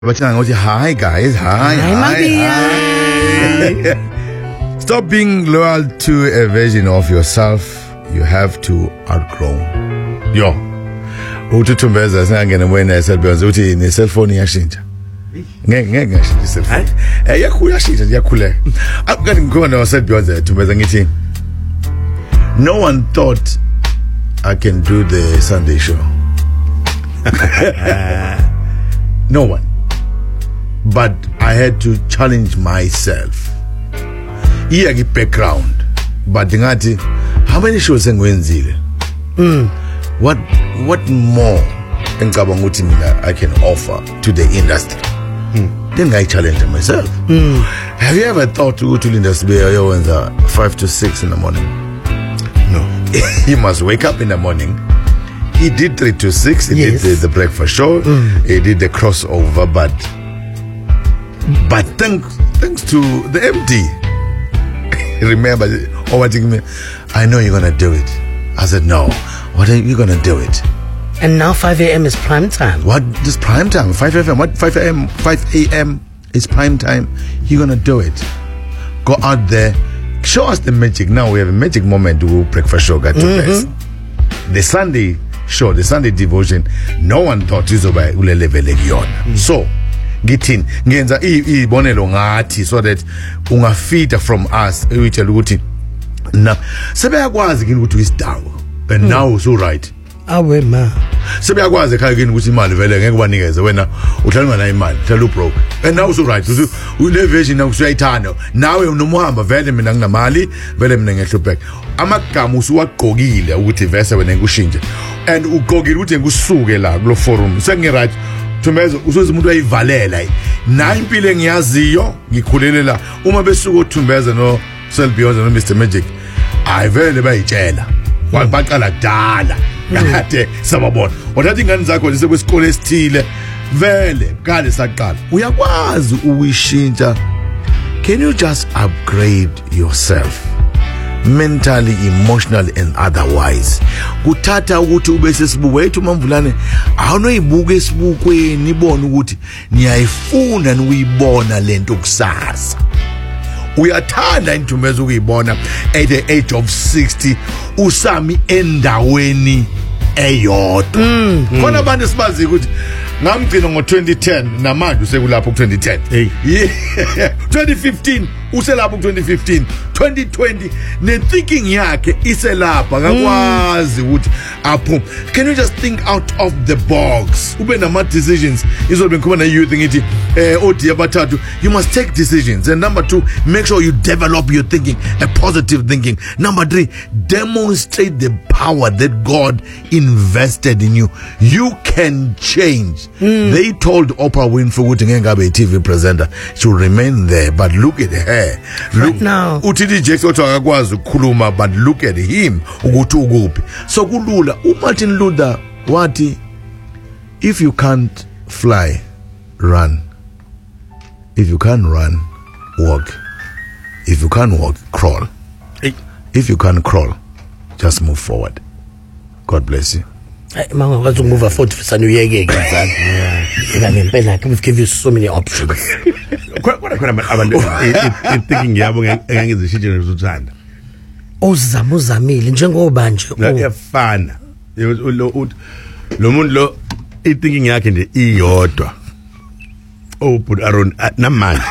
But hi guys, hi. Stop being loyal to a version of yourself. You have to outgrow. Yo. Uthi Thumbeza singangena wena eselbenza uthi ne cellphone iyashintsha. Ngeke ngashintsha cellphone. Yakhula yashintsha yakhuleka. Akukani ngikona waselbenza Thumbeza ngithi no one thought I can do the Sunday show. No one. But I had to challenge myself. Iya ki background. But ngati how many shows engwenzile? What more engicabanga ukuthi mina I can offer to the industry? Then I challenge myself. Have you ever thought ukuthi ulinda sibe yowenza 5 to 6 in the morning? No. He must wake up in the morning. He did 3 to 6. He did the breakfast show. He did the crossover, but thanks to the MD, remember, I know you're gonna do it. I said, no. What are you gonna do it? And now 5 a.m. is prime time. What is prime time? 5 a.m. What 5 a.m. 5 a.m. is prime time. You're gonna do it. Go out there, show us the magic. Now we have a magic moment to breakfast show got to place. The Sunday show, the Sunday devotion, no one thought izoba ule level ekuyona. So ngithini ngenza ibonelo ngathi so that ungafeed from us uyitshela ukuthi na sebeyakwazi kini ukuthi isidawo and now so right awe ma sebeyakwazi ekhaya kini ukuthi imali vele ngeke kubanikeze wena uhlala na imali hlala ubroke and now so right ule version now usuyayithanda nawe unomuhamba vele mina nginamali vele mina ngiyahlupheka amagama usuwagqokile ukuthi verse wena ngikushintshe and ugqokile ukuthi ngikusuke la kulo forum sengi right Thumbeza usoze umuntu ayivalela na impilo engiyaziyo ngikhulele la uma besuka uThumbeza no Selbionza no Mr Magic ayivele bayitshela waqala kudala kade sababona wathatha ingane zakho zisekwesikole esithile vele kale saqala uyakwazi ukuyishintsha. Can you just upgrade yourself mentally, emotionally and otherwise? Kuthatha ukuthi ube sesibuko wethu Mamvulane awunoyibuka esibukweni ibona ukuthi niyayifunda nokuyibona lento kusasa. Uyathanda Thumbeza ukuyibona at the age of 60 usami endaweni eyodwa. Khona abantu sibazi ukuthi ngamgcina ngo2010 namanje usekulapho ku2010. 2015 uselapho ku2015, 2020 ne thinking yakhe iselapha akakwazi ukuthi aphuma. Can you just think out of the box? Ube nama decisions izobe ngikhoma na youth ngithi odi abathathu you must take decisions. And number 2, make sure you develop your thinking, a positive thinking. Number 3, demonstrate the power that God invested in you. You can change. They told Oprah Winfrey ukuthi ngeke ngabe TV presenter, she will remain there, but look at her. Look now. Uthi Jackson akakwazi ukukhuluma, but look at him ukuthi ukuphi. So kulula uMartin Luther wathi if you can't fly, run. If you can't run, walk. If you can't walk, crawl. If you can't crawl, just move forward. God bless you. Mangakwazi move forward fisana uyeke ngizana. Ngempela we've give you so many options. Khona abantu thinking yabo ngeke ngizishintshe ngizothanda. Uzamile njengoba nje uyafana. Lo muntu lo thinking yakhe nje iyodwa. Put around namanje.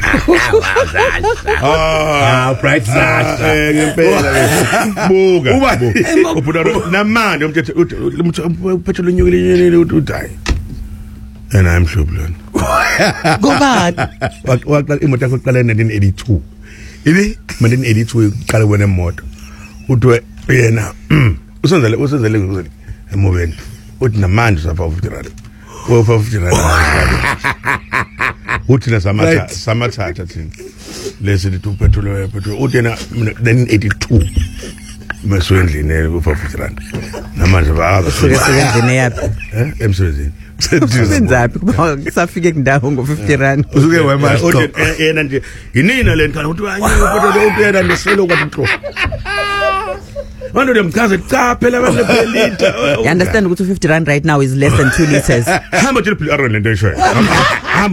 Bright Zash. Ngempela. Buka. Put around namanje umthetho petrol unyukile uthi. And I'm sure blonde. Go back. Waqala imoto yakho iqala 1982. 1982 uqala wena imoto. Uthi yena usenzele emoveni. Uthi namanje usafa 50 rand. Wo 50 rand. Uthi na samathatha thina. Lesi lithi upetrol uthi yena 1982. Meswendlini u 50 rand. Namanje Sendlini yapi? Emsebenzini. Senzaphi kuba kusafike kundawo ngo50 rand. Usuke wemashko. Yena nje yinina lento kana uthi ayini upetrol uphela ndiselo kwathi Manje uyamchaza cha phela abantu lepelita. You understand ukuthi 50 rand right now is less than 2 liters. Hamba nje phela lento eshoyo. Hamba